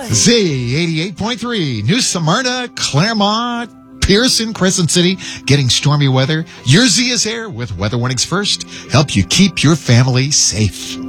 Z 88.3, New Smyrna, Claremont, Pearson, Crescent City, getting stormy weather. Your Z is here with weather warnings first. Help you keep your family safe.